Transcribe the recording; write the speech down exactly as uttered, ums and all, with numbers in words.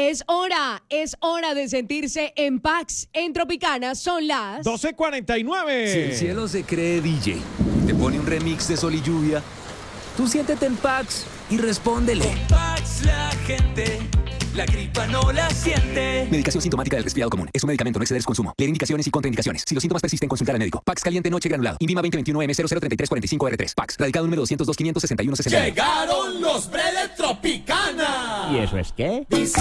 Es hora, es hora de sentirse en Pax. En Tropicana son las doce cuarenta y nueve. Si el cielo se cree D J, te pone un remix de Sol y Lluvia, tú siéntete en Pax y respóndele. Con Pax la gente, la gripa no la siente. Medicación sintomática del resfriado común. Es un medicamento, no exceder su consumo. Leer indicaciones y contraindicaciones. Si los síntomas persisten, consultar al médico. Pax caliente noche granulado. Invima veinte veintiuno M cero cero treinta y tres cuarenta y cinco R tres. Pax. Radicado número doscientos dos quinientos sesenta y uno sesenta. Llegaron los bre de Tropicana. ¿Y eso es qué? Dice